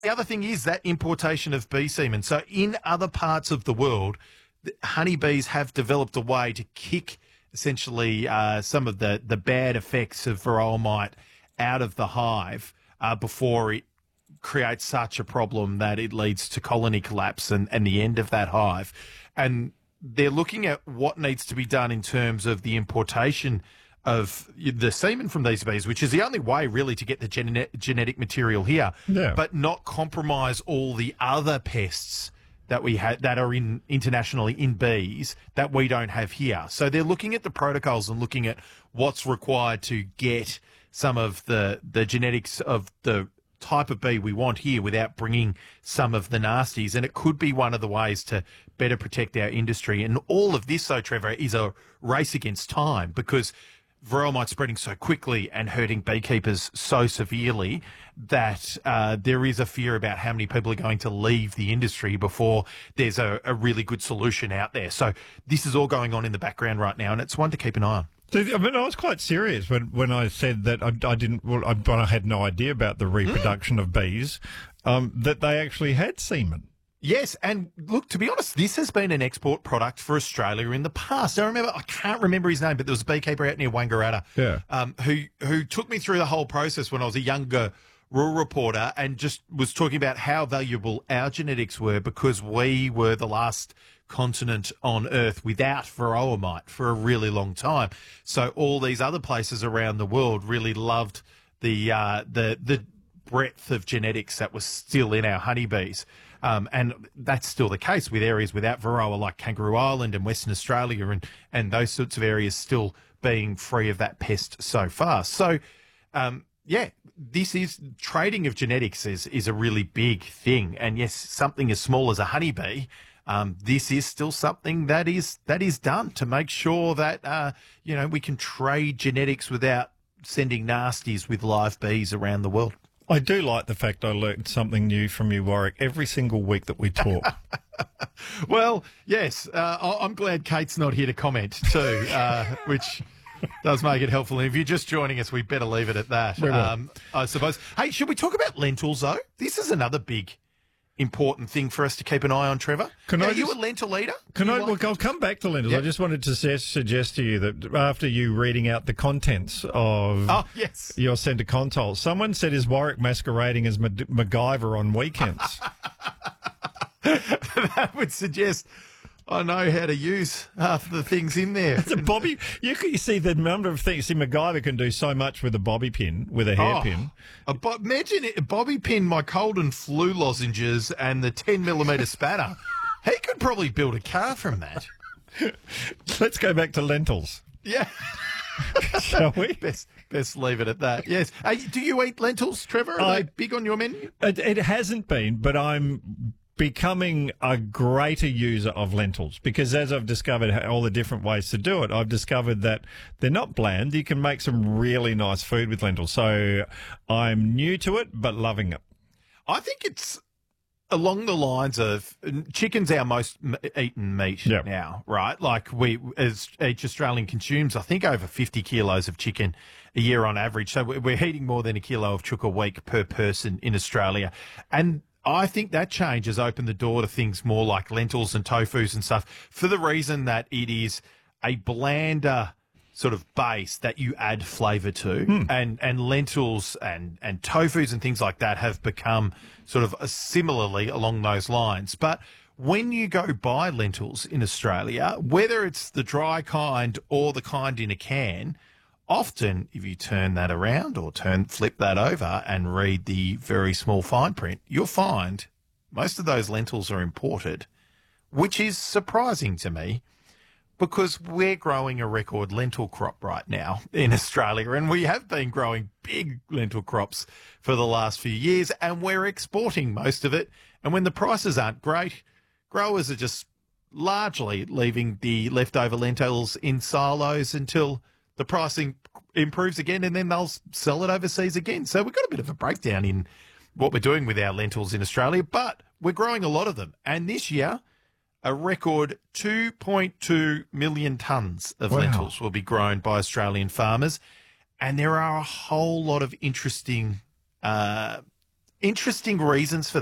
The other thing is that importation of bee semen. So in other parts of the world, honeybees have developed a way to kick essentially some of the bad effects of varroa mite out of the hive before it creates such a problem that it leads to colony collapse and the end of that hive. And they're looking at what needs to be done in terms of the importation of the semen from these bees, which is the only way really to get the genetic material here, but not compromise all the other pests that we have that are internationally in bees that we don't have here. So they're looking at the protocols and looking at what's required to get some of the genetics of the type of bee we want here without bringing some of the nasties. And it could be one of the ways to better protect our industry. And all of this, though, Trevor, is a race against time because varroa mite spreading so quickly and hurting beekeepers so severely that there is a fear about how many people are going to leave the industry before there's a really good solution out there. So this is all going on in the background right now, and it's one to keep an eye on. I mean, I was quite serious when I said that I didn't. Well, I had no idea about the reproduction of bees, that they actually had semen. Yes, and look, to be honest, this has been an export product for Australia in the past. I can't remember his name, but there was a beekeeper out near Wangaratta who took me through the whole process when I was a younger rural reporter and just was talking about how valuable our genetics were because we were the last continent on Earth without varroa mite for a really long time. So all these other places around the world really loved the breadth of genetics that was still in our honeybees. And that's still the case with areas without varroa like Kangaroo Island and Western Australia and those sorts of areas still being free of that pest so far. So, this is trading of genetics is a really big thing. And yes, something as small as a honeybee, this is still something that is done to make sure that, we can trade genetics without sending nasties with live bees around the world. I do like the fact I learned something new from you, Warwick, every single week that we talk. Well, yes, I'm glad Kate's not here to comment too, which does make it helpful. And if you're just joining us, we better leave it at that, I suppose. Hey, should we talk about lentils, though? This is another big important thing for us to keep an eye on, Trevor. Are you a lentil eater? I'll come back to lentils. Yep. I just wanted to suggest to you that after you reading out the contents of your centre console, someone said, is Warwick masquerading as MacGyver on weekends? That would suggest I know how to use half the things in there. It's a bobby. You see the number of things. See, MacGyver can do so much with a bobby pin, with a hairpin. Imagine a bobby pin, my cold and flu lozenges, and the 10mm spanner. He could probably build a car from that. Let's go back to lentils. Yeah. Shall we? Best leave it at that. Yes. Do you eat lentils, Trevor? Are they big on your menu? It hasn't been, but I'm becoming a greater user of lentils because as I've discovered all the different ways to do it, I've discovered that they're not bland. You can make some really nice food with lentils. So I'm new to it, but loving it. I think it's along the lines of chicken's our most eaten meat now, right? Like as each Australian consumes, I think over 50 kilos of chicken a year on average. So we're eating more than a kilo of chook a week per person in Australia. And I think that change has opened the door to things more like lentils and tofus and stuff for the reason that it is a blander sort of base that you add flavour to. And lentils and tofus and things like that have become sort of similarly along those lines. But when you go buy lentils in Australia, whether it's the dry kind or the kind in a can, often, if you turn that around or flip that over and read the very small fine print, you'll find most of those lentils are imported, which is surprising to me because we're growing a record lentil crop right now in Australia, and we have been growing big lentil crops for the last few years, and we're exporting most of it. And when the prices aren't great, growers are just largely leaving the leftover lentils in silos until the pricing improves again, and then they'll sell it overseas again. So we've got a bit of a breakdown in what we're doing with our lentils in Australia, but we're growing a lot of them. And this year, a record 2.2 million tonnes of lentils will be grown by Australian farmers. And there are a whole lot of interesting interesting reasons for